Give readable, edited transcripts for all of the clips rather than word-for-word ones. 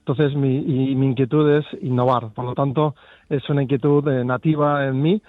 Entonces, mi inquietud es innovar. Por lo tanto, es una inquietud nativa en mí.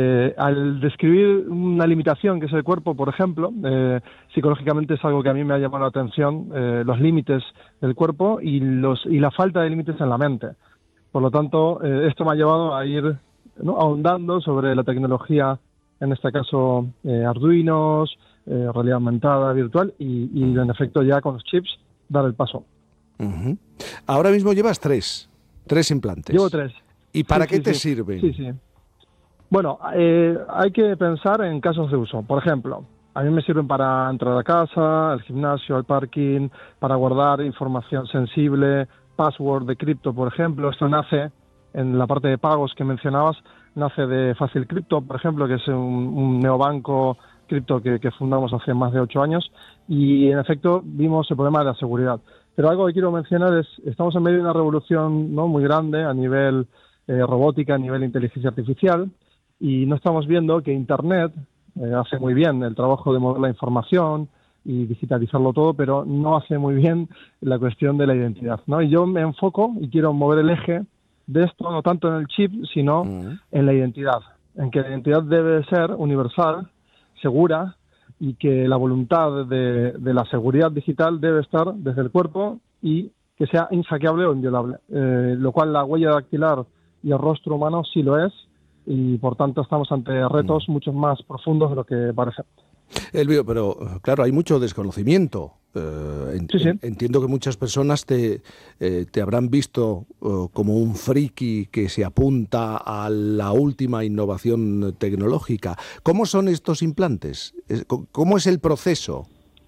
Al describir una limitación que es el cuerpo, por ejemplo, psicológicamente es algo que a mí me ha llamado la atención, los límites del cuerpo y la falta de límites en la mente. Por lo tanto, esto me ha llevado a ir, ¿no?, ahondando sobre la tecnología, en este caso Arduinos, realidad aumentada, virtual, y en efecto ya con los chips dar el paso. Uh-huh. Ahora mismo llevas tres implantes. Llevo 3. ¿Y para qué te sirven? Sí. Bueno, hay que pensar en casos de uso. Por ejemplo, a mí me sirven para entrar a casa, al gimnasio, al parking, para guardar información sensible, password de cripto, por ejemplo. Esto nace en la parte de pagos que mencionabas, nace de Fácil Crypto, por ejemplo, que es un neobanco cripto que fundamos hace más de 8 años, y en efecto vimos el problema de la seguridad. Pero algo que quiero mencionar es, estamos en medio de una revolución, ¿no?, muy grande a nivel robótica, a nivel inteligencia artificial, y no estamos viendo que Internet hace muy bien el trabajo de mover la información y digitalizarlo todo, pero no hace muy bien la cuestión de la identidad, ¿no? Y yo me enfoco y quiero mover el eje de esto, no tanto en el chip, sino en la identidad, en que la identidad debe ser universal, segura, y que la voluntad de la seguridad digital debe estar desde el cuerpo y que sea inhackeable o inviolable, lo cual la huella dactilar y el rostro humano sí lo es, y por tanto estamos ante retos mucho más profundos de lo que parece. Elvio, pero claro, hay mucho desconocimiento. Sí. Entiendo que muchas personas te habrán visto como un friki que se apunta a la última innovación tecnológica. ¿Cómo son estos implantes? ¿Cómo es el proceso?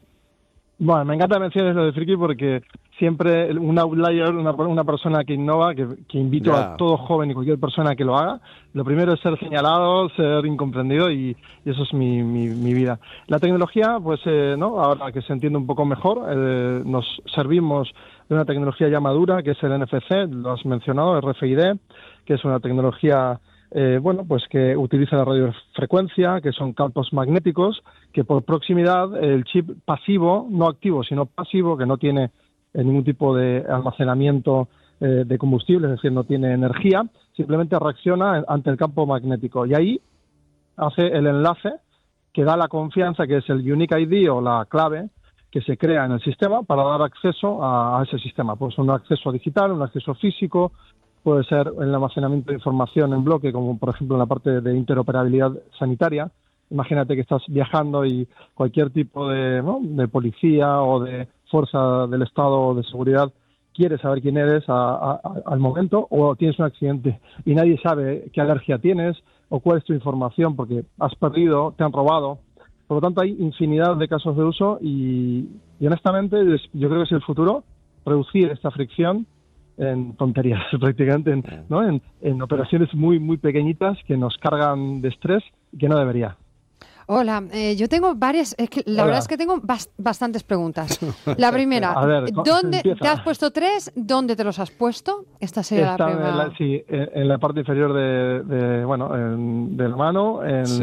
Bueno, me encanta mencionar lo de friki porque siempre un outlier, una persona que innova, que invito a todo joven y cualquier persona que lo haga, lo primero es ser señalado, ser incomprendido, y eso es mi vida. La tecnología, pues, ¿no?, ahora que se entiende un poco mejor, nos servimos de una tecnología ya madura, que es el NFC, lo has mencionado, RFID, que es una tecnología pues que utiliza la radiofrecuencia, que son campos magnéticos, que por proximidad el chip pasivo, no activo, sino pasivo, que no tiene ningún tipo de almacenamiento de combustible, es decir, no tiene energía, simplemente reacciona ante el campo magnético. Y ahí hace el enlace que da la confianza, que es el Unique ID o la clave que se crea en el sistema para dar acceso a ese sistema. Pues un acceso digital, un acceso físico, puede ser el almacenamiento de información en bloque, como por ejemplo en la parte de interoperabilidad sanitaria. Imagínate que estás viajando y cualquier tipo de policía o de fuerza del Estado o de seguridad quiere saber quién eres al momento, o tienes un accidente y nadie sabe qué alergia tienes o cuál es tu información porque has perdido, te han robado. Por lo tanto, hay infinidad de casos de uso y honestamente yo creo que es el futuro, reducir esta fricción en tonterías, prácticamente, en operaciones muy, muy pequeñitas que nos cargan de estrés y que no debería. Hola, yo tengo varias, la verdad es que tengo bastantes preguntas. La primera, a ver, ¿dónde empieza. te has puesto 3? ¿Dónde te los has puesto? Esta sería la primera. En la parte inferior de la mano,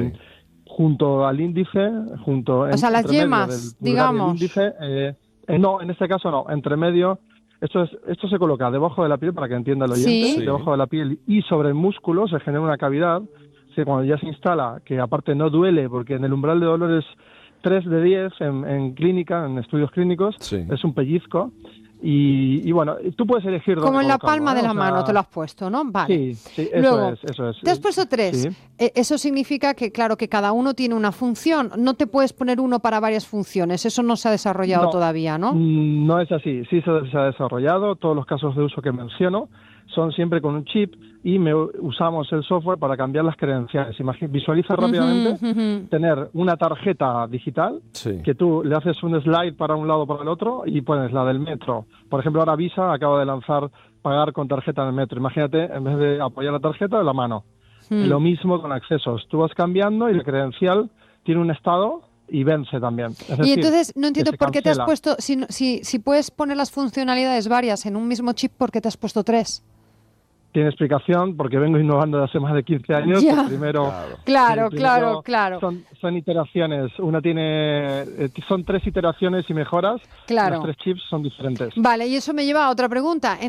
junto al índice, o sea, las yemas, digamos. Índice, no, en este caso no, entre medio. Esto se coloca debajo de la piel, para que entienda el oyente, ¿Sí? Debajo de la piel y sobre el músculo se genera una cavidad, que cuando ya se instala, que aparte no duele, porque en el umbral de dolor es 3 de 10 en clínica, en estudios clínicos, es un pellizco, y bueno, tú puedes elegir dónde como en la colocarlo, palma de la mano te lo has puesto, ¿no? Vale. Sí, Luego, eso es. Te has puesto 3. Sí. Eso significa que, claro, que cada uno tiene una función. No te puedes poner uno para varias funciones. Eso no se ha desarrollado todavía, ¿no? No es así. Sí se ha desarrollado. Todos los casos de uso que menciono son siempre con un chip y usamos el software para cambiar las credenciales. Visualiza rápidamente tener una tarjeta digital que tú le haces un slide para un lado o para el otro y pones la del metro. Por ejemplo, ahora Visa acaba de lanzar pagar con tarjeta en el metro. Imagínate, en vez de apoyar la tarjeta, la mano. Lo mismo con accesos. Tú vas cambiando y la credencial tiene un estado y vence también. Es decir, y entonces no entiendo por qué te has cancela. puesto, si puedes poner las funcionalidades varias en un mismo chip, ¿por qué te has puesto 3? Tiene explicación porque vengo innovando desde hace más de 15 años. Ya. Primero, Claro. Son iteraciones. Son 3 iteraciones y mejoras. Claro. Los 3 chips son diferentes. Vale, y eso me lleva a otra pregunta.